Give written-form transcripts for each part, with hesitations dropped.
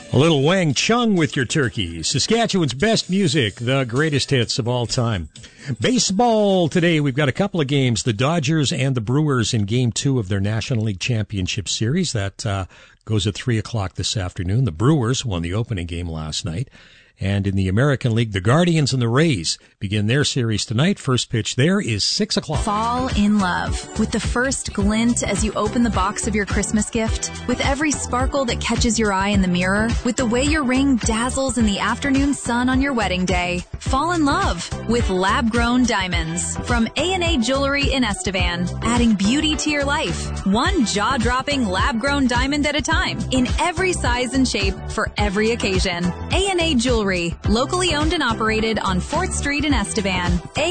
A little Wang Chung with your turkey. Saskatchewan's best music, the greatest hits of all time. Baseball today. We've got a couple of games. The Dodgers and the Brewers in Game 2 of their National League Championship Series. That goes at 3 o'clock this afternoon. The Brewers won the opening game last night. And in the American League, the Guardians and the Rays begin their series tonight. First pitch there is 6 o'clock. Fall in love with the first glint as you open the box of your Christmas gift, with every sparkle that catches your eye in the mirror, with the way your ring dazzles in the afternoon sun on your wedding day. Fall in love with lab-grown diamonds from A&A Jewelry in Estevan, adding beauty to your life. One jaw-dropping lab-grown diamond at a time, in every size and shape for every occasion. A&A Jewelry, locally owned and operated on 4th Street in Estevan.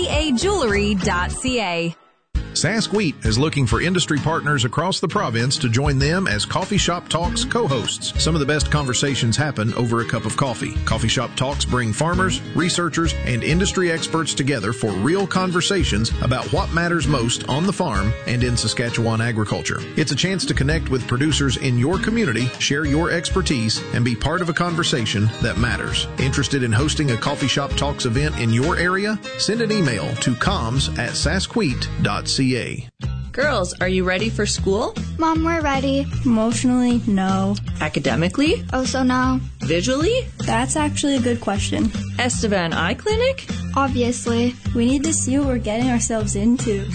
aajewelry.ca. Sask Wheat is looking for industry partners across the province to join them as Coffee Shop Talks co-hosts. Some of the best conversations happen over a cup of coffee. Coffee Shop Talks bring farmers, researchers, and industry experts together for real conversations about what matters most on the farm and in Saskatchewan agriculture. It's a chance to connect with producers in your community, share your expertise, and be part of a conversation that matters. Interested in hosting a Coffee Shop Talks event in your area? Send an email to comms@saskwheat.ca. Girls, are you ready for school? Mom, we're ready. Emotionally, no. Academically? Also no. Visually? That's actually a good question. Estevan Eye Clinic? Obviously. We need to see what we're getting ourselves into.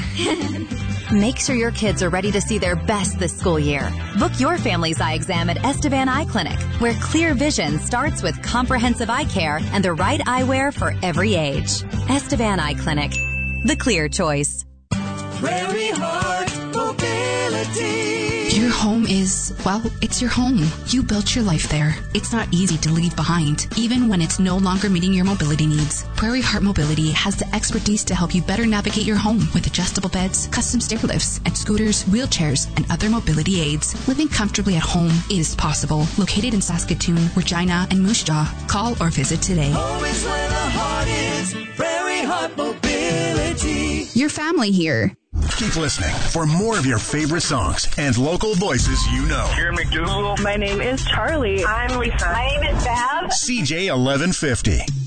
Make sure your kids are ready to see their best this school year. Book your family's eye exam at Estevan Eye Clinic, where clear vision starts with comprehensive eye care and the right eyewear for every age. Estevan Eye Clinic, the clear choice. Prairie Heart Mobility. Your home is, well, it's your home. You built your life there. It's not easy to leave behind, even when it's no longer meeting your mobility needs. Prairie Heart Mobility has the expertise to help you better navigate your home with adjustable beds, custom stair lifts, and scooters, wheelchairs, and other mobility aids. Living comfortably at home is possible. Located in Saskatoon, Regina, and Moose Jaw. Call or visit today. Home is where the heart is. Prairie Heart Mobility. Your family here. Keep listening for more of your favorite songs and local voices you know. Here, McDougal. My name is Charlie. I'm Lisa. My name is Bev. CJ 1150.